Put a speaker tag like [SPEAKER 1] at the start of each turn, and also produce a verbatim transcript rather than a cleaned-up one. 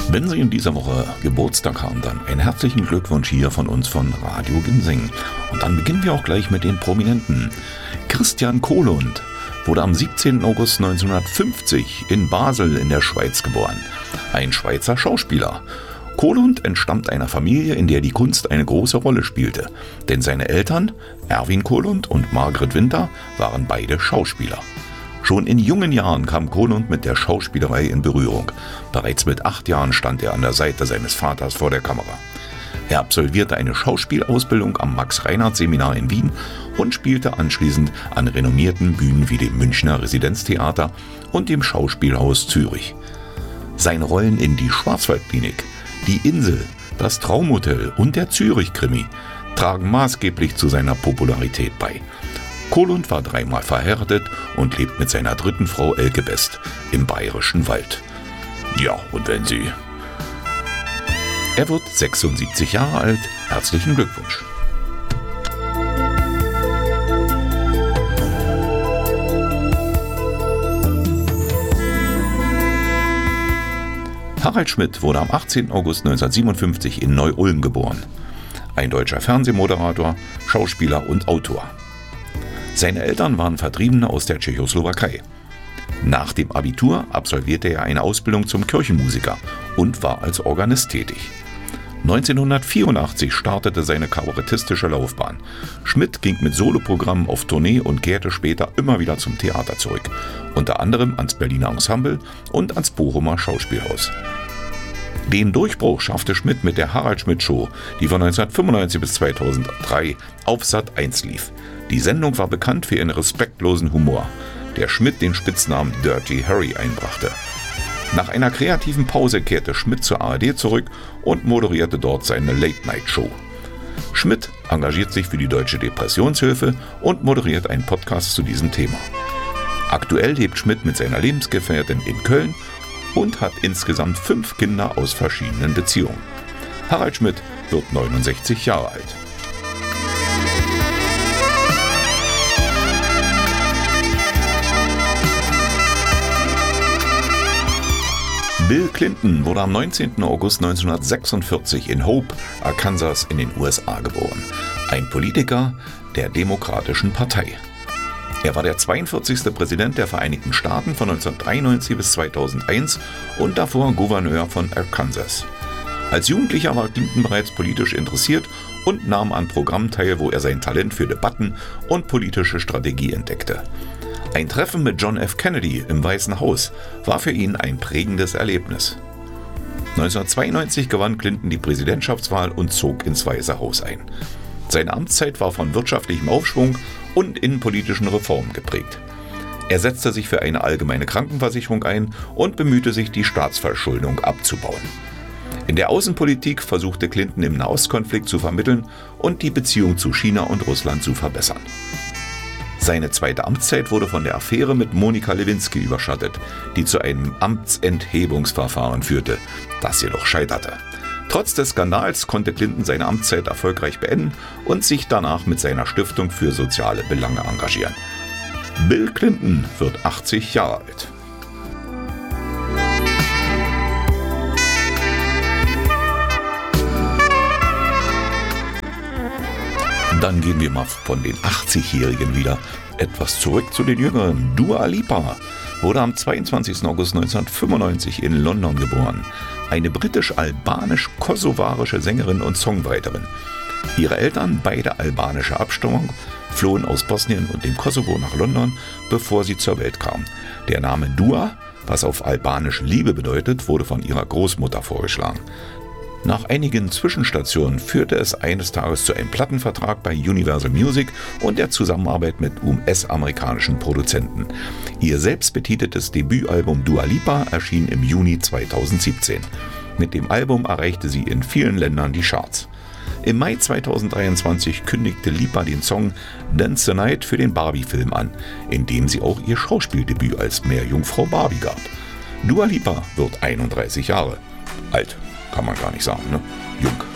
[SPEAKER 1] Wenn Sie in dieser Woche Geburtstag haben, dann einen herzlichen Glückwunsch hier von uns von Radio Ginseng. Und dann beginnen wir auch gleich mit den Prominenten. Christian Kohlund wurde am siebzehnten August neunzehnhundertfünfzig in Basel in der Schweiz geboren. Ein Schweizer Schauspieler. Kohlund entstammt einer Familie, in der die Kunst eine große Rolle spielte. Denn seine Eltern, Erwin Kohlund und Margret Winter, waren beide Schauspieler. Schon in jungen Jahren kam Kohlund mit der Schauspielerei in Berührung. Bereits mit acht Jahren stand er an der Seite seines Vaters vor der Kamera. Er absolvierte eine Schauspielausbildung am Max-Reinhardt-Seminar in Wien und spielte anschließend an renommierten Bühnen wie dem Münchner Residenztheater und dem Schauspielhaus Zürich. Seine Rollen in Die Schwarzwaldklinik, Die Insel, Das Traumhotel und der Zürich-Krimi tragen maßgeblich zu seiner Popularität bei. Kohlund war dreimal verheiratet und lebt mit seiner dritten Frau Elke Best im Bayerischen Wald. Ja, und wenn Sie... Er wird sechsundsiebzig Jahre alt. Herzlichen Glückwunsch. Harald Schmidt wurde am achtzehnten August neunzehnhundertsiebenundfünfzig in Neu-Ulm geboren. Ein deutscher Fernsehmoderator, Schauspieler und Autor. Seine Eltern waren Vertriebene aus der Tschechoslowakei. Nach dem Abitur absolvierte er eine Ausbildung zum Kirchenmusiker und war als Organist tätig. neunzehnhundertvierundachtzig startete seine kabarettistische Laufbahn. Schmidt ging mit Soloprogrammen auf Tournee und kehrte später immer wieder zum Theater zurück. Unter anderem ans Berliner Ensemble und ans Bochumer Schauspielhaus. Den Durchbruch schaffte Schmidt mit der Harald Schmidt Show, die von neunzehnhundertfünfundneunzig bis zweitausenddrei auf Sat eins lief. Die Sendung war bekannt für ihren respektlosen Humor, der Schmidt den Spitznamen Dirty Harry einbrachte. Nach einer kreativen Pause kehrte Schmidt zur A R D zurück und moderierte dort seine Late-Night-Show. Schmidt engagiert sich für die Deutsche Depressionshilfe und moderiert einen Podcast zu diesem Thema. Aktuell lebt Schmidt mit seiner Lebensgefährtin in Köln und hat insgesamt fünf Kinder aus verschiedenen Beziehungen. Harald Schmidt wird neunundsechzig Jahre alt. Bill Clinton wurde am neunzehnten August neunzehnhundertsechsundvierzig in Hope, Arkansas in den U S A geboren. Ein Politiker der Demokratischen Partei. Er war der zweiundvierzigste Präsident der Vereinigten Staaten von neunzehnhundertdreiundneunzig bis zweitausendeins und davor Gouverneur von Arkansas. Als Jugendlicher war Clinton bereits politisch interessiert und nahm an Programmen teil, wo er sein Talent für Debatten und politische Strategie entdeckte. Ein Treffen mit John F. Kennedy im Weißen Haus war für ihn ein prägendes Erlebnis. neunzehnhundertzweiundneunzig gewann Clinton die Präsidentschaftswahl und zog ins Weiße Haus ein. Seine Amtszeit war von wirtschaftlichem Aufschwung und innenpolitischen Reformen geprägt. Er setzte sich für eine allgemeine Krankenversicherung ein und bemühte sich, die Staatsverschuldung abzubauen. In der Außenpolitik versuchte Clinton im Nahostkonflikt zu vermitteln und die Beziehung zu China und Russland zu verbessern. Seine zweite Amtszeit wurde von der Affäre mit Monika Lewinsky überschattet, die zu einem Amtsenthebungsverfahren führte, das jedoch scheiterte. Trotz des Skandals konnte Clinton seine Amtszeit erfolgreich beenden und sich danach mit seiner Stiftung für soziale Belange engagieren. Bill Clinton wird achtzig Jahre alt. Dann gehen wir mal von den achtzigjährigen wieder etwas zurück zu den Jüngeren. Dua Lipa wurde am zweiundzwanzigsten August neunzehnhundertfünfundneunzig in London geboren. Eine britisch-albanisch-kosovarische Sängerin und Songwriterin. Ihre Eltern, beide albanischer Abstammung, flohen aus Bosnien und dem Kosovo nach London, bevor sie zur Welt kam. Der Name Dua, was auf Albanisch Liebe bedeutet, wurde von ihrer Großmutter vorgeschlagen. Nach einigen Zwischenstationen führte es eines Tages zu einem Plattenvertrag bei Universal Music und der Zusammenarbeit mit U S-amerikanischen Produzenten. Ihr selbstbetiteltes Debütalbum Dua Lipa erschien im Juni zweitausendsiebzehn. Mit dem Album erreichte sie in vielen Ländern die Charts. Im Mai zweitausenddreiundzwanzig kündigte Lipa den Song Dance the Night für den Barbie-Film an, in dem sie auch ihr Schauspieldebüt als Meerjungfrau Barbie gab. Dua Lipa wird einunddreißig Jahre alt. Kann man gar nicht sagen, ne? Jung.